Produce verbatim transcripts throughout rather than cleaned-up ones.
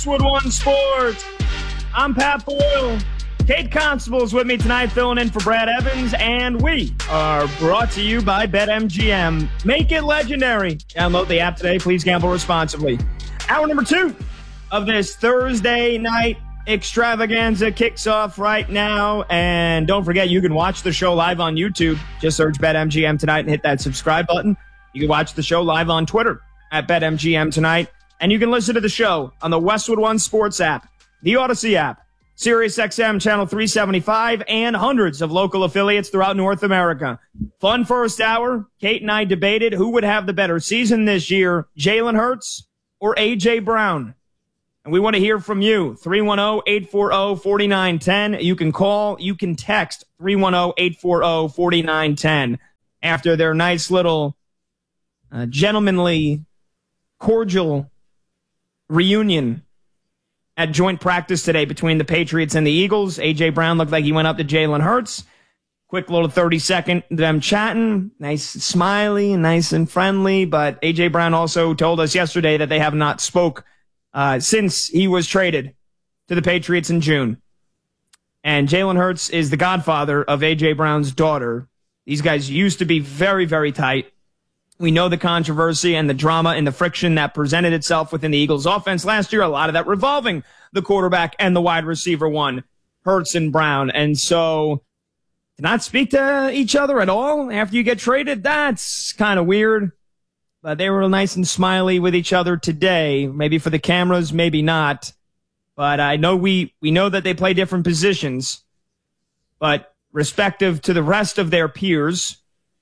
Westwood One Sports. I'm Pat Boyle. Kate Constable's with me tonight, filling in for Brad Evans, and we are brought to you by BetMGM. Make it legendary. Download the app today. Please gamble responsibly. Hour number two of this Thursday night extravaganza kicks off right now, and don't forget, you can watch the show live on YouTube. Just search BetMGM tonight and hit that subscribe button. You can watch the show live on Twitter at BetMGM tonight. And you can listen to the show on the Westwood One Sports app, the Odyssey app, SiriusXM Channel three seventy-five, and hundreds of local affiliates throughout North America. Fun first hour. Kate and I debated who would have the better season this year, Jalen Hurts or A J. Brown. And we want to hear from you. three one zero, eight four zero, four nine one zero. You can call, you can text three one zero, eight four zero, four nine one zero after their nice little uh, gentlemanly, cordial reunion at joint practice today between the Patriots and the Eagles. A J. Brown looked like he went up to Jalen Hurts. Quick little thirty-second them chatting. Nice, smiley, nice and friendly. But A J. Brown also told us yesterday that they have not spoke uh, since he was traded to the Patriots in June. And Jalen Hurts is the godfather of A J. Brown's daughter. These guys used to be very, very tight. We know the controversy and the drama and the friction that presented itself within the Eagles offense last year, a lot of that revolving the quarterback and the wide receiver one, Hurts and Brown. And so to not speak to each other at all after you get traded, that's kind of weird. But they were nice and smiley with each other today, maybe for the cameras, maybe not. But I know we, we know that they play different positions, but respective to the rest of their peers,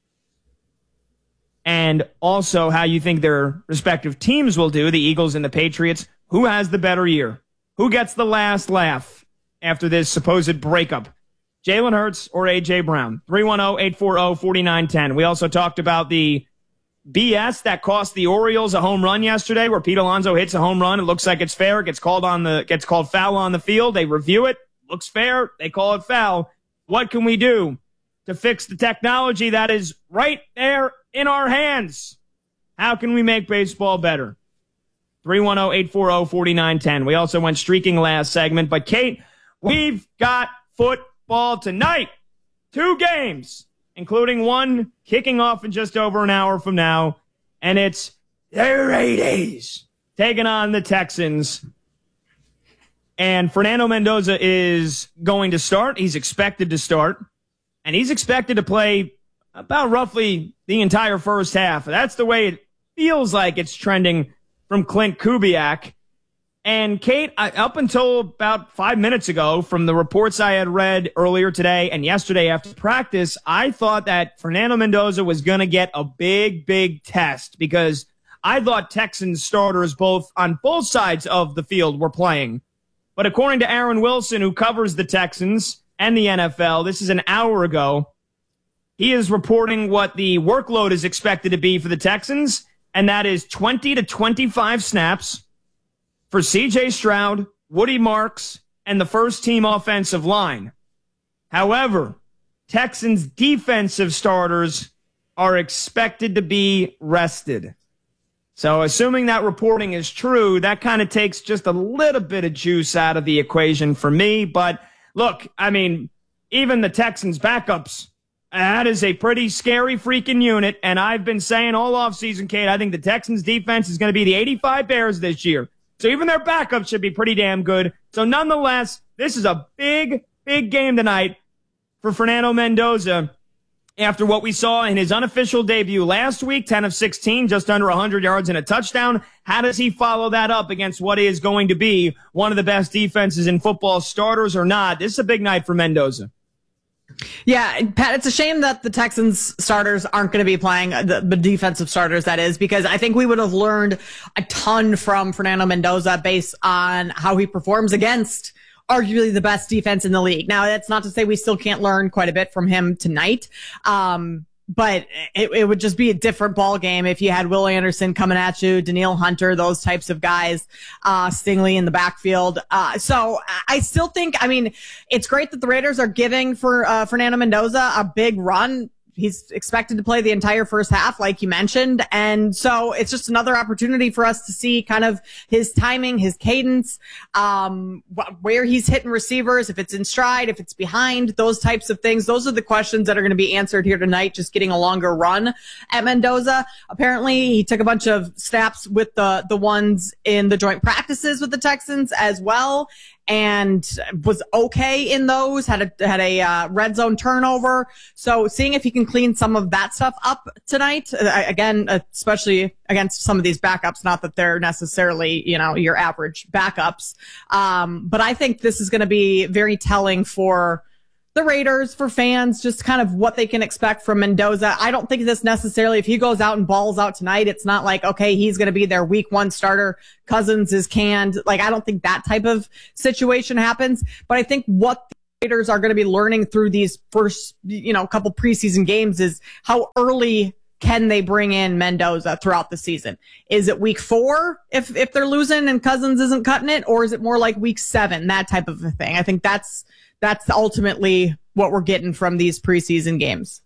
and also how you think their respective teams will do, the Eagles and the Patriots. Who has the better year? Who gets the last laugh after this supposed breakup? Jalen Hurts or A J. Brown? three one zero, eight four zero, four nine one zero. We also talked about the B S that cost the Orioles a home run yesterday, where Pete Alonso hits a home run. It looks like it's fair. It gets called on the gets called foul on the field. They review it. Looks fair. They call it foul. What can we do to fix the technology that is right there in our hands? How can we make baseball better? three one zero, eight four zero, four nine one zero. We also went streaking last segment. But, Kate, we've got football tonight. Two games, including one kicking off in just over an hour from now. And it's the Raiders taking on the Texans. And Fernando Mendoza is going to start. He's expected to start. And he's expected to play about roughly the entire first half. That's the way it feels like it's trending from Clint Kubiak. And Kate, I, up until about five minutes ago, from the reports I had read earlier today and yesterday after practice, I thought that Fernando Mendoza was going to get a big, big test, because I thought Texans starters both on both sides of the field were playing. But according to Aaron Wilson, who covers the Texans and the N F L, this is an hour ago, he is reporting what the workload is expected to be for the Texans, and that is twenty to twenty-five snaps for C J. Stroud, Woody Marks, and the first-team offensive line. However, Texans defensive starters are expected to be rested. So assuming that reporting is true, that kind of takes just a little bit of juice out of the equation for me. But look, I mean, even the Texans backups, that is a pretty scary freaking unit. And I've been saying all offseason, Kate, I think the Texans defense is going to be the eighty-five Bears this year. So even their backups should be pretty damn good. So nonetheless, this is a big, big game tonight for Fernando Mendoza. After what we saw in his unofficial debut last week, ten of sixteen, just under one hundred yards and a touchdown. How does he follow that up against what is going to be one of the best defenses in football, starters or not? This is a big night for Mendoza. Yeah, Pat, it's a shame that the Texans starters aren't going to be playing, the, the defensive starters, that is, because I think we would have learned a ton from Fernando Mendoza based on how he performs against arguably the best defense in the league. Now, that's not to say we still can't learn quite a bit from him tonight. Um, but it, it would just be a different ball game if you had Will Anderson coming at you, Danielle Hunter, those types of guys, uh, Stingley in the backfield. Uh, so I still think, I mean, it's great that the Raiders are giving for, uh, Fernando Mendoza a big run. he's expected to play the entire first half, like you mentioned. And so it's just another opportunity for us to see kind of his timing, his cadence, um, wh- where he's hitting receivers, if it's in stride, if it's behind, those types of things. Those are the questions that are going to be answered here tonight, just getting a longer run at Mendoza. Apparently he took a bunch of snaps with the, the ones in the joint practices with the Texans as well, and was okay in those, had a, had a, uh, red zone turnover. So seeing if he can clean some of that stuff up tonight, uh, again, especially against some of these backups, not that they're necessarily, you know, your average backups. Um, but I think this is going to be very telling for the Raiders, for fans, just kind of what they can expect from Mendoza. I don't think this necessarily, if he goes out and balls out tonight, it's not like, okay, he's going to be their week one starter. Cousins is canned. Like, I don't think that type of situation happens. But I think what the Raiders are going to be learning through these first, you know, couple preseason games is how early can they bring in Mendoza throughout the season? Is it week four if, if they're losing and Cousins isn't cutting it? Or is it more like week seven, that type of a thing? I think that's, That's ultimately what we're getting from these preseason games.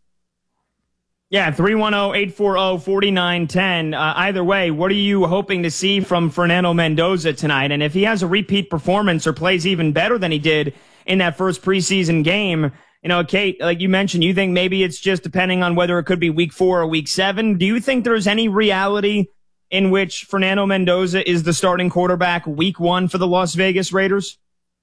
Yeah, three one zero, eight four zero, four nine one zero. Uh, either way, what are you hoping to see from Fernando Mendoza tonight? And if he has a repeat performance or plays even better than he did in that first preseason game, you know, Kate, like you mentioned, you think maybe it's just depending on whether it could be week four or week seven. Do you think there's any reality in which Fernando Mendoza is the starting quarterback week one for the Las Vegas Raiders?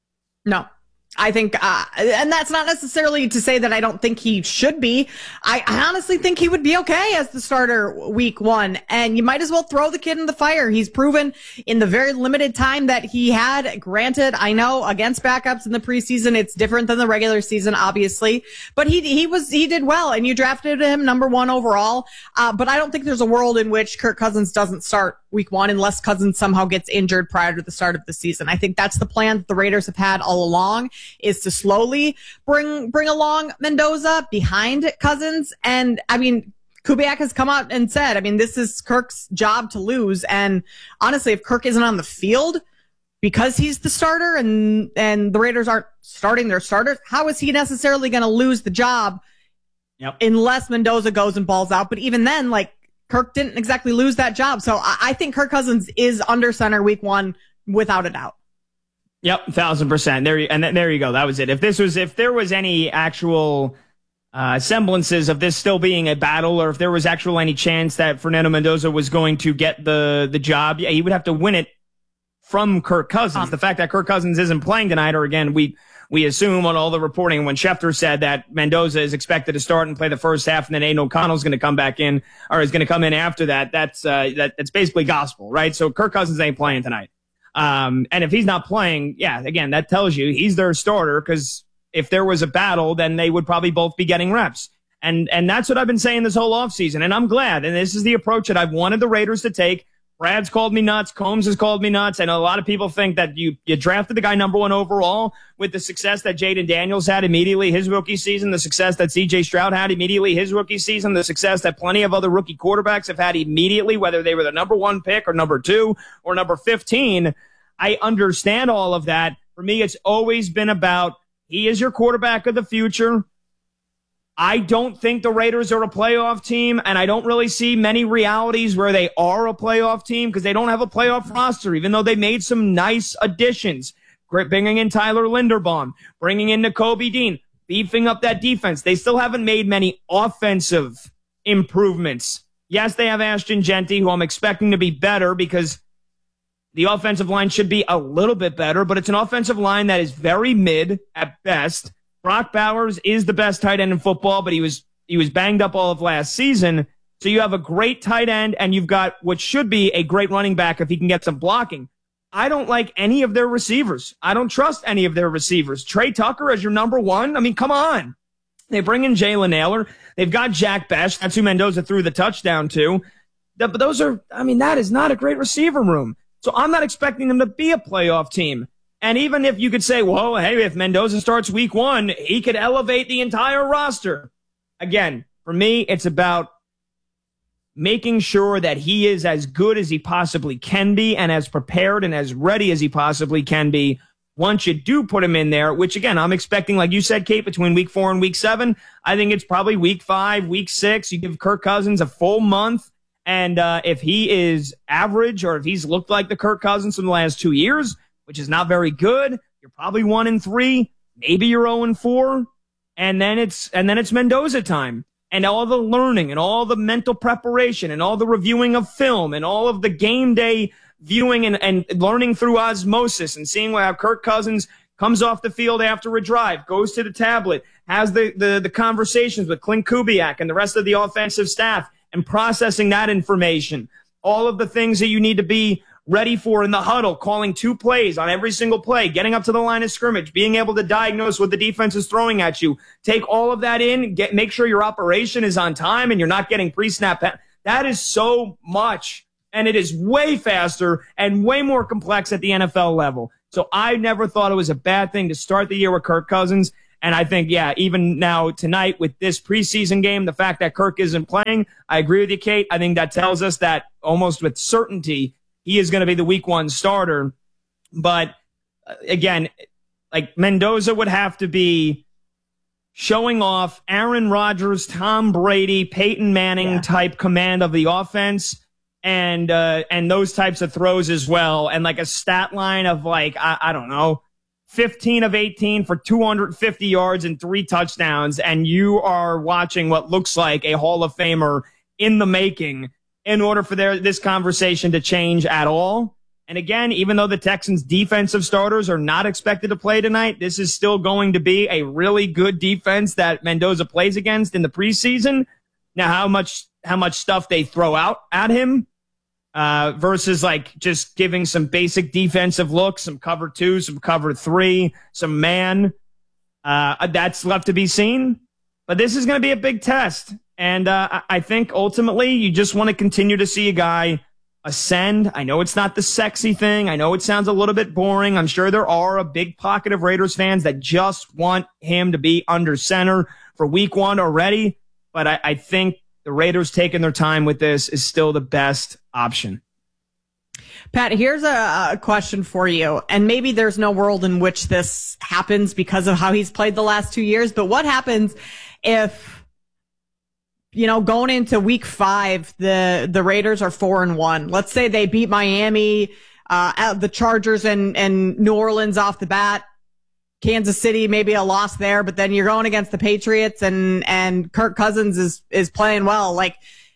No. I think, uh, and that's not necessarily to say that I don't think he should be. I, I honestly think he would be okay as the starter week one. And you might as well throw the kid in the fire. He's proven in the very limited time that he had. Granted, I know against backups in the preseason, it's different than the regular season, obviously. But he he was he did well, and you drafted him number one overall. Uh, but I don't think there's a world in which Kirk Cousins doesn't start week one unless Cousins somehow gets injured prior to the start of the season. I think that's the plan that the Raiders have had all along, is to slowly bring bring along Mendoza behind Cousins. And I mean, Kubiak has come out and said, I mean, this is Kirk's job to lose. And honestly, if Kirk isn't on the field because he's the starter and and the Raiders aren't starting their starters, how is he necessarily going to lose the job? Yep. Unless Mendoza goes and balls out? But even then, like, Kirk didn't exactly lose that job. So I, I think Kirk Cousins is under center week one without a doubt. Yep, thousand percent. There, and th- there you go. That was it. If this was, if there was any actual uh, semblances of this still being a battle, or if there was actual any chance that Fernando Mendoza was going to get the the job, yeah, he would have to win it from Kirk Cousins. Um, the fact that Kirk Cousins isn't playing tonight, or again, we we assume on all the reporting when Schefter said that Mendoza is expected to start and play the first half, and then Aiden O'Connell's going to come back in, or is going to come in after that. That's uh, that that's basically gospel, right? So Kirk Cousins ain't playing tonight. Um, and if he's not playing, yeah, again, that tells you he's their starter, because if there was a battle, then they would probably both be getting reps. And, and that's what I've been saying this whole offseason. And I'm glad. And this is the approach that I've wanted the Raiders to take. Brad's called me nuts. Combs has called me nuts. I know a lot of people think that you, you drafted the guy number one overall with the success that Jaden Daniels had immediately his rookie season, the success that C J Stroud had immediately his rookie season, the success that plenty of other rookie quarterbacks have had immediately, whether they were the number one pick or number two or number fifteen. I understand all of that. For me, it's always been about he is your quarterback of the future. I don't think the Raiders are a playoff team, and I don't really see many realities where they are a playoff team because they don't have a playoff roster, even though they made some nice additions. Bringing in Tyler Linderbaum, bringing in Nakobe Dean, beefing up that defense. They still haven't made many offensive improvements. Yes, they have Ashton Jeanty, who I'm expecting to be better because the offensive line should be a little bit better, but it's an offensive line that is very mid at best. Brock Bowers is the best tight end in football, but he was he was banged up all of last season. So you have a great tight end, and you've got what should be a great running back if he can get some blocking. I don't like any of their receivers. I don't trust any of their receivers. Trey Tucker as your number one? I mean, come on. They bring in Jalen Naylor. They've got Jack Bech. That's who Mendoza threw the touchdown to. But those are, I mean, that is not a great receiver room. So I'm not expecting them to be a playoff team. And even if you could say, well, hey, if Mendoza starts week one, he could elevate the entire roster. Again, for me, it's about making sure that he is as good as he possibly can be and as prepared and as ready as he possibly can be once you do put him in there, which again, I'm expecting, like you said, Kate, between week four and week seven, I think it's probably week five, week six. You give Kirk Cousins a full month. And uh, if he is average, or if he's looked like the Kirk Cousins from the last two years, which is not very good, you're probably one and three, maybe you're zero and four, and then it's and then it's Mendoza time, and all the learning and all the mental preparation and all the reviewing of film and all of the game day viewing and, and learning through osmosis and seeing how Kirk Cousins comes off the field after a drive, goes to the tablet, has the the, the conversations with Clint Kubiak and the rest of the offensive staff, and processing that information, all of the things that you need to be ready for in the huddle, calling two plays on every single play, getting up to the line of scrimmage, being able to diagnose what the defense is throwing at you. Take all of that in, get make sure your operation is on time and you're not getting pre-snap. That is so much, and it is way faster and way more complex at the N F L level. So I never thought it was a bad thing to start the year with Kirk Cousins. And I think, yeah, even now tonight with this preseason game, the fact that Kirk isn't playing, I agree with you, Kate. I think that tells us that almost with certainty he is going to be the week one starter. But uh, again, like Mendoza would have to be showing off Aaron Rodgers, Tom Brady, Peyton Manning yeah. type command of the offense, and uh, and those types of throws as well. And like a stat line of like, I, I don't know, fifteen of eighteen for two hundred fifty yards and three touchdowns, and you are watching what looks like a Hall of Famer in the making in order for their, this conversation to change at all. And again, even though the Texans' defensive starters are not expected to play tonight, this is still going to be a really good defense that Mendoza plays against in the preseason. Now, how much how much stuff they throw out at him uh, versus like just giving some basic defensive looks, some cover two, some cover three, some man, uh, that's left to be seen. But this is going to be a big test. And uh, I think ultimately you just want to continue to see a guy ascend. I know it's not the sexy thing. I know it sounds a little bit boring. I'm sure there are a big pocket of Raiders fans that just want him to be under center for week one already. But I, I think the Raiders taking their time with this is still the best option. Pat, here's a, a question for you. And maybe there's no world in which this happens because of how he's played the last two years. But what happens if, you know, going into week five, the, the Raiders are four and one. Let's say they beat Miami, uh, the Chargers and, and New Orleans off the bat. Kansas City, maybe a loss there, but then you're going against the Patriots and, and Kirk Cousins is, is playing well. Like,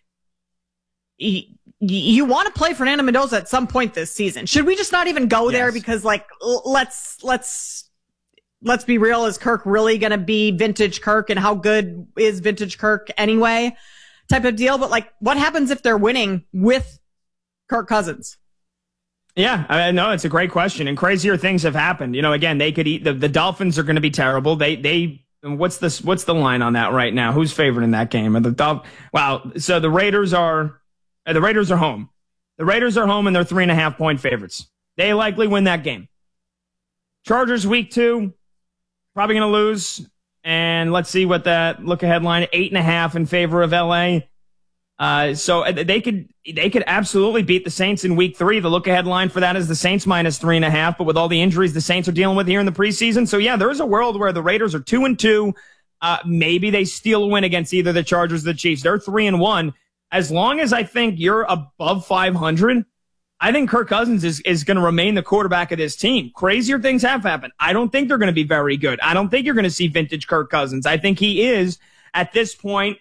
he, you want to play Fernando Mendoza at some point this season. Should we just not even go yes. there? Because like, let's, let's, let's be real. Is Kirk really going to be vintage Kirk, and how good is vintage Kirk anyway type of deal? But like, what happens if they're winning with Kirk Cousins? Yeah, I know it's a great question, and crazier things have happened. You know, again, they could eat the, the Dolphins are going to be terrible. They, they, what's this, what's the line on that right now? Who's favored in that game? Are the Dolph- Wow. So the Raiders are, the Raiders are home. The Raiders are home and they're three and a half point favorites. They likely win that game. Chargers week two, probably going to lose. And let's see what that look ahead line, eight and a half in favor of L A. Uh, so they could, they could absolutely beat the Saints in week three. The look ahead line for that is the Saints minus three and a half, but with all the injuries the Saints are dealing with here in the preseason. So yeah, there is a world where the Raiders are two and two. Uh, maybe they steal a win against either the Chargers or the Chiefs. They're three and one. As long as I think you're above five hundred, I think Kirk Cousins is, is going to remain the quarterback of this team. Crazier things have happened. I don't think they're going to be very good. I don't think you're going to see vintage Kirk Cousins. I think he is, at this point,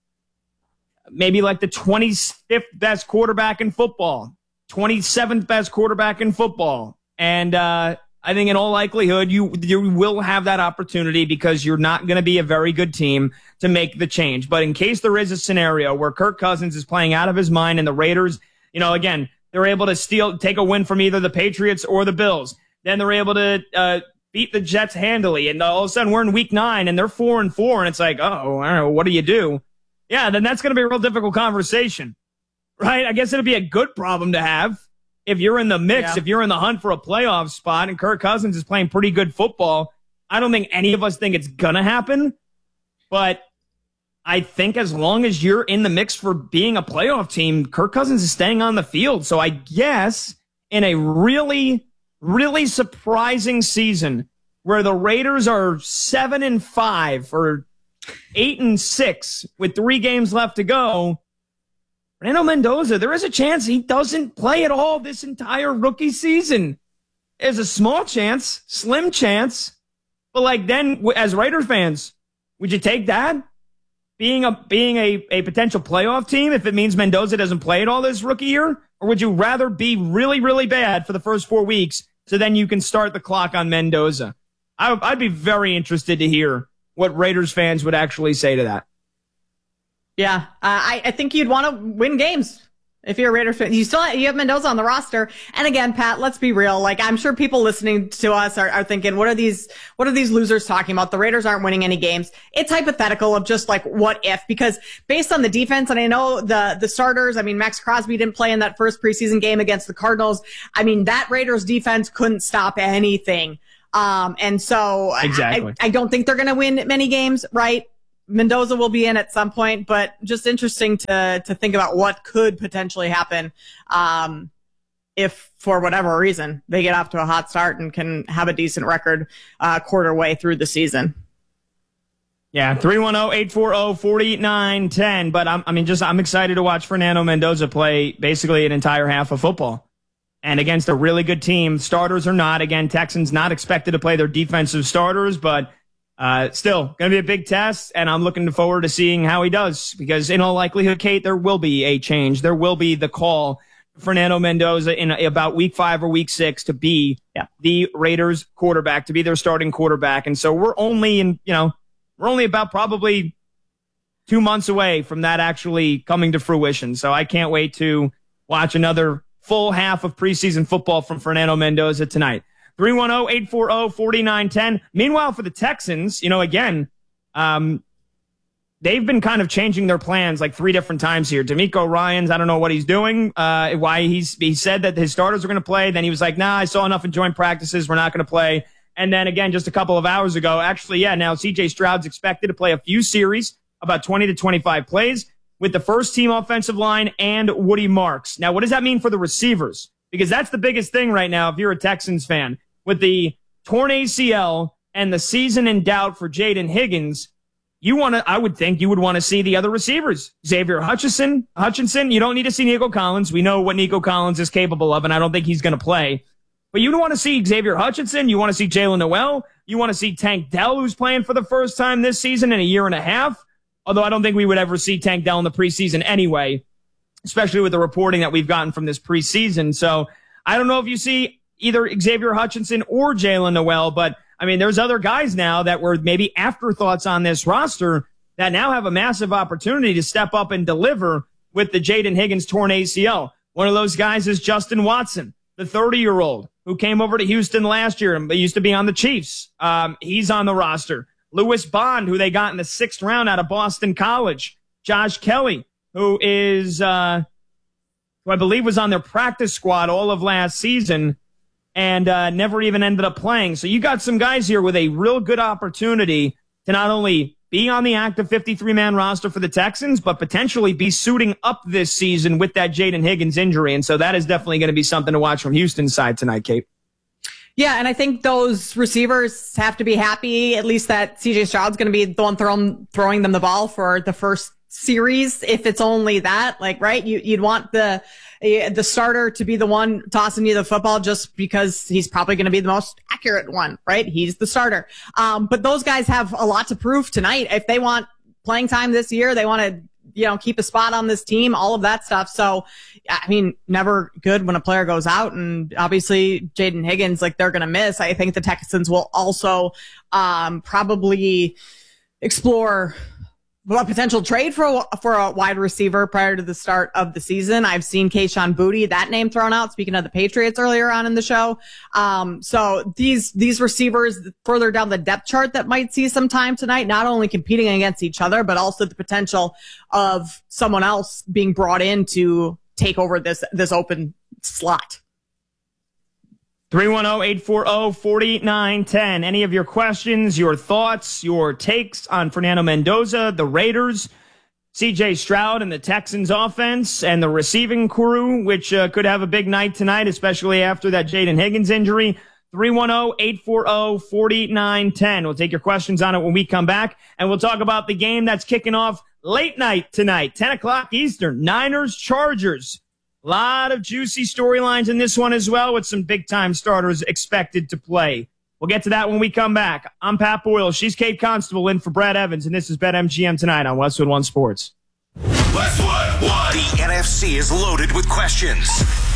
maybe like the twenty-fifth best quarterback in football, twenty-seventh best quarterback in football. And uh, I think in all likelihood, you you will have that opportunity because you're not going to be a very good team to make the change. But in case there is a scenario where Kirk Cousins is playing out of his mind and the Raiders, you know, again, they're able to steal, take a win from either the Patriots or the Bills. Then they're able to uh, beat the Jets handily. And all of a sudden we're in week nine and they're four and four. And it's like, oh, I don't know, what do you do? Yeah, then that's going to be a real difficult conversation, right? I guess it'll be a good problem to have if you're in the mix, yeah. if you're in the hunt for a playoff spot and Kirk Cousins is playing pretty good football. I don't think any of us think it's going to happen, but I think as long as you're in the mix for being a playoff team, Kirk Cousins is staying on the field. So I guess in a really really surprising season where the Raiders are seven and five or eight and six with three games left to go, Fernando Mendoza, there is a chance he doesn't play at all this entire rookie season. There's a small chance, slim chance, but like then as Raider fans, would you take that? Being a being a, a potential playoff team if it means Mendoza doesn't play at all this rookie year? Or would you rather be really, really bad for the first four weeks so then you can start the clock on Mendoza? I, I'd be very interested to hear what Raiders fans would actually say to that. Yeah, uh, I, I think you'd want to win games. If you're a Raiders fan, you still you have Mendoza on the roster. And again, Pat, let's be real. Like, I'm sure people listening to us are, are thinking, what are these, what are these losers talking about? The Raiders aren't winning any games. It's hypothetical of just like, what if? Because based on the defense, and I know the, the starters, I mean, Max Crosby didn't play in that first preseason game against the Cardinals. I mean, that Raiders defense couldn't stop anything. Um, and so exactly. I, I don't think they're going to win many games, right? Mendoza will be in at some point, but just interesting to to think about what could potentially happen um, if, for whatever reason, they get off to a hot start and can have a decent record uh, quarter way through the season. Yeah, three one zero, eight four zero, four nine one zero. But I'm, I mean, just I'm excited to watch Fernando Mendoza play basically an entire half of football. And against a really good team, starters or not. Again, Texans not expected to play their defensive starters, but Uh, still going to be a big test, and I'm looking forward to seeing how he does because in all likelihood, Kate, there will be a change. There will be the call for Fernando Mendoza in about week five or week six to be yeah. the Raiders quarterback, to be their starting quarterback. And so we're only in, you know, we're only about probably two months away from that actually coming to fruition. So I can't wait to watch another full half of preseason football from Fernando Mendoza tonight. three one zero, eight four zero, four nine one zero. Meanwhile, for the Texans, you know, again, um, they've been kind of changing their plans like three different times here. D'Amico Ryans, I don't know what he's doing, uh, why he's, he said that his starters are going to play. Then he was like, nah, I saw enough in joint practices. We're not going to play. And then again, just a couple of hours ago, actually, yeah, now C J Stroud's expected to play a few series, about twenty to twenty-five plays with the first team offensive line and Woody Marks. Now, what does that mean for the receivers? Because that's the biggest thing right now if you're a Texans fan. With the torn A C L and the season in doubt for Jaden Higgins, you want to, I would think you would want to see the other receivers. Xavier Hutchinson, Hutchinson, you don't need to see Nico Collins. We know what Nico Collins is capable of, and I don't think he's going to play. But you don't want to see Xavier Hutchinson. You want to see Jalen Noel. You want to see Tank Dell, who's playing for the first time this season in a year and a half. Although I don't think we would ever see Tank Dell in the preseason anyway, especially with the reporting that we've gotten from this preseason. So I don't know if you see either Xavier Hutchinson or Jalen Noel, but I mean, there's other guys now that were maybe afterthoughts on this roster that now have a massive opportunity to step up and deliver with the Jaden Higgins torn A C L. One of those guys is Justin Watson, the thirty-year-old who came over to Houston last year and used to be on the Chiefs. Um, he's on the roster. Lewis Bond, who they got in the sixth round out of Boston College. Josh Kelly, who is, uh, who I believe was on their practice squad all of last season, and uh, never even ended up playing. So you got some guys here with a real good opportunity to not only be on the active fifty-three man roster for the Texans, but potentially be suiting up this season with that Jaden Higgins injury. And so that is definitely going to be something to watch from Houston's side tonight, Kate. Yeah, and I think those receivers have to be happy, at least that C J Stroud's going to be the one throwing, throwing them the ball for the first series, if it's only that. Like, right, you, you'd want the the starter to be the one tossing you the football just because he's probably going to be the most accurate one, right? He's the starter. Um, but those guys have a lot to prove tonight. If they want playing time this year, they want to, you know, keep a spot on this team, all of that stuff. So, I mean, never good when a player goes out, and obviously Jaden Higgins, like, they're going to miss. I think the Texans will also, um, probably explore a potential trade for a, for a wide receiver prior to the start of the season. I've seen Kayshon Boutte, that name thrown out, speaking of the Patriots earlier on in the show. Um, so these, these receivers further down the depth chart that might see some time tonight, not only competing against each other, but also the potential of someone else being brought in to take over this, this open slot. three one zero, eight four zero, four nine one zero. Any of your questions, your thoughts, your takes on Fernando Mendoza, the Raiders, C J Stroud and the Texans offense and the receiving crew, which uh, could have a big night tonight, especially after that Jaden Higgins injury. three one zero, eight four zero, four nine one zero. We'll take your questions on it when we come back, and we'll talk about the game that's kicking off late night tonight, ten o'clock Eastern, Niners Chargers. A lot of juicy storylines in this one as well, with some big-time starters expected to play. We'll get to that when we come back. I'm Pat Boyle. She's Kate Constable in for Brad Evans, and this is BetMGM tonight on Westwood One Sports. Westwood One. The N F C is loaded with questions.